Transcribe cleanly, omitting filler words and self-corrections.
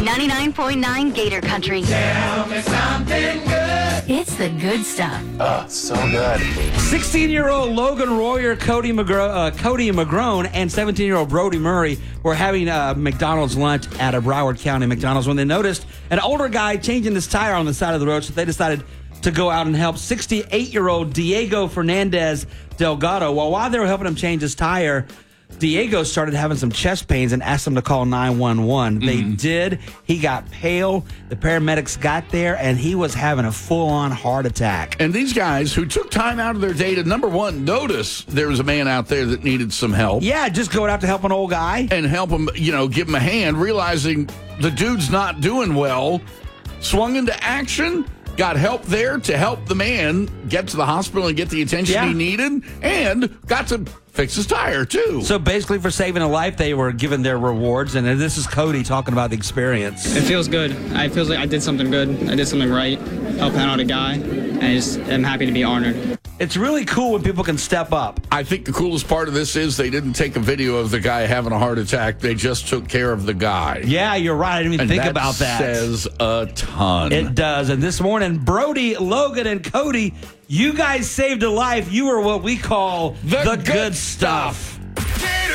99.9 Gator Country. Tell me something good. It's the good stuff. Oh, so good. 16-year-old Logan Royer, Cody McGrone, and 17-year-old Brody Murray were having McDonald's lunch at a Broward County McDonald's when they noticed an older guy changing his tire on the side of the road, so they decided to go out and help 68-year-old Diego Fernandez Delgado. Well, while they were helping him change his tire, Diego started having some chest pains and asked them to call 911. They did. He got pale. The paramedics got there, and he was having a full-on heart attack. And these guys who took time out of their day to, number one, notice there was a man out there that needed some help. Yeah, just going out to help an old guy. And help him, give him a hand, realizing the dude's not doing well, swung into action, got help there to help the man get to the hospital and get the attention he needed, and got to fix his tire, too. So basically, for saving a life, they were given their rewards, and this is Cody talking about the experience. It feels good. It feels like I did something good. I did something right, helping out a guy, and I just am happy to be honored. It's really cool when people can step up. I think the coolest part of this is they didn't take a video of the guy having a heart attack. They just took care of the guy. Yeah, you're right. I didn't even think about that. That says a ton. It does. And this morning, Brody, Logan, and Cody, you guys saved a life. You were what we call the good stuff.